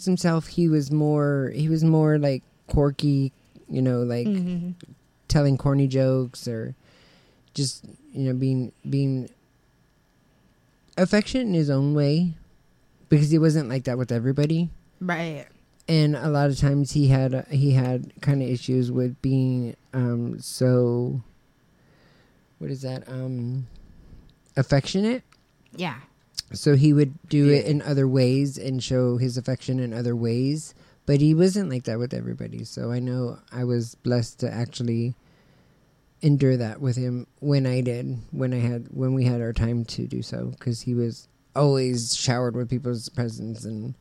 expressed himself, he was more like quirky, like telling corny jokes or just, being affectionate in his own way, because he wasn't like that with everybody. Right. And a lot of times he had kind of issues with being so, what is that, affectionate. Yeah. So he would do it in other ways and show his affection in other ways, but he wasn't like that with everybody. So I know I was blessed to actually endure that with him when we had our time to do so, because he was always showered with people's presents and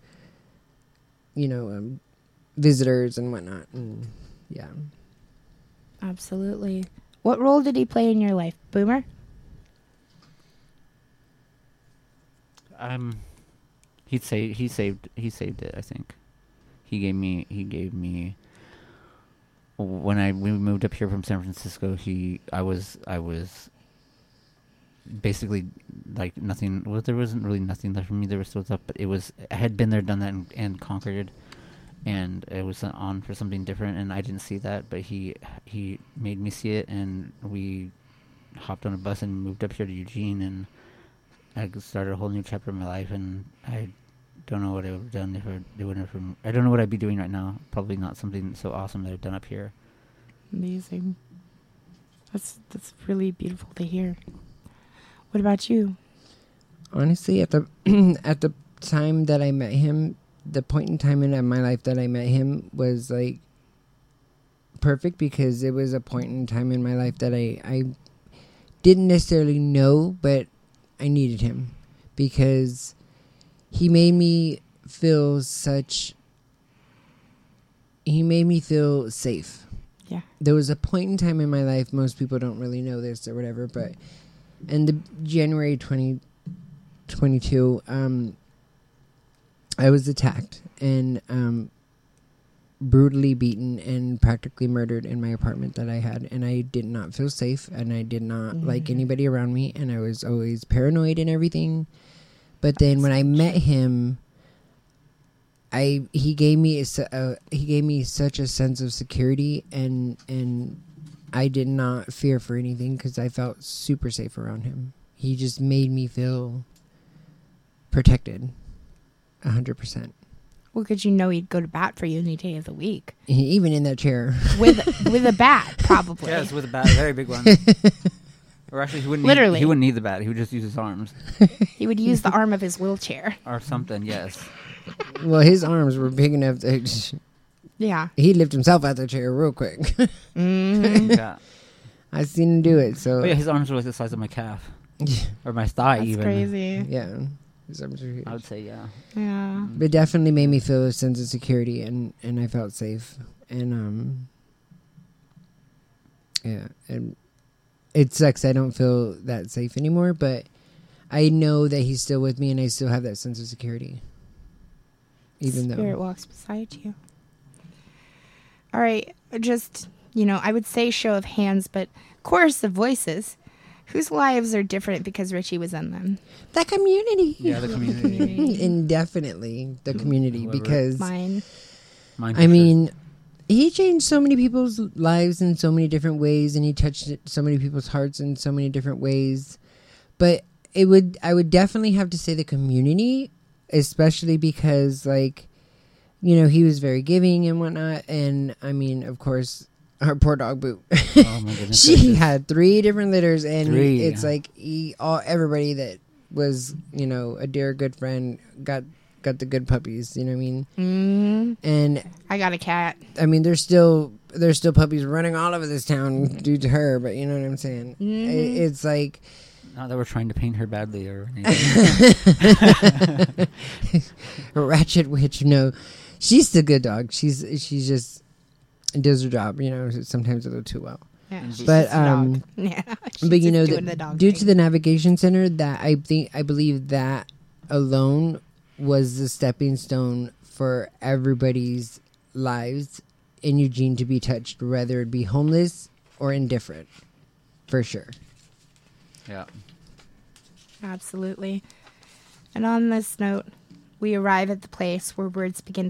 visitors and whatnot. And yeah, absolutely. What role did he play in your life, Boomer? He saved it. I think he gave me when we moved up here from San Francisco. I was basically like nothing. Well, there wasn't really nothing left for me. There was still stuff, but I had been there, done that, and conquered, and it was on for something different. And I didn't see that, but he made me see it, and we hopped on a bus and moved up here to Eugene, and I started a whole new chapter in my life. And I don't know what I would have done if it wouldn't have. I don't know what I'd be doing right now. Probably not something so awesome that I've done up here. Amazing. That's really beautiful to hear. What about you? Honestly, at the at the time that I met him, the point in time in my life that I met him was like perfect, because it was a point in time in my life that I didn't necessarily know, but I needed him, because he made me feel safe. Yeah. There was a point in time in my life, most people don't really know this or whatever, but in the January 2022, I was attacked and brutally beaten and practically murdered in my apartment that I had, and I did not feel safe, and I did not like anybody around me, and I was always paranoid and everything. But then when I met him, he gave me such a sense of security, and I did not fear for anything, because I felt super safe around him. He just made me feel protected 100%. Well, because he'd go to bat for you any day of the week. Even in that chair. With a bat, probably. Yes, with a bat, a very big one. Or actually, he wouldn't need the bat. He would just use his arms. He would use the arm of his wheelchair. Or something, yes. Well, his arms were big enough that yeah, he'd lift himself out the chair real quick. Yeah. I seen him do it. So his arms were like the size of my calf. Or my thigh. That's even. crazy. Yeah. His arms are huge. I would say, yeah. Yeah. But it definitely made me feel a sense of security, and I felt safe. And yeah, and it sucks I don't feel that safe anymore, but I know that he's still with me, and I still have that sense of security. Even Spirit walks beside you. All right, just, I would say show of hands, but chorus of voices. Whose lives are different because Richie was in them? The community. Yeah, the community. Indefinitely the community. Whoever. Because Mine I mean, he changed so many people's lives in so many different ways, and he touched so many people's hearts in so many different ways. But I would definitely have to say the community, especially because, like, he was very giving and whatnot. And I mean, of course, our poor dog Boo. Oh my goodness. She had 3 different litters, and it's like everybody that was, a dear good friend got the good puppies. You know what I mean? Mm-hmm. And I got a cat. I mean, there's still puppies running all over this town due to her, but you know what I'm saying? Mm-hmm. It's like, not that we're trying to paint her badly or anything. Ratchet Witch. No, she's the good dog. She's just does her job. Sometimes a little too well. Yeah, but yeah, but due to the navigation center, that I believe that alone was the stepping stone for everybody's lives in Eugene to be touched, whether it be homeless or indifferent, for sure. Yeah. Absolutely. And on this note, we arrive at the place where words begin